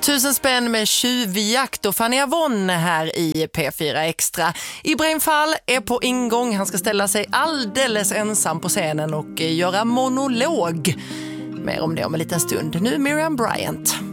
1000 spänn med tjuvjakt och Fanny Avon här i P4 Extra. Ibrahim Fall är på ingång. Han ska ställa sig alldeles ensam på scenen och göra monolog. Mer om det om en liten stund. Nu Miriam Bryant.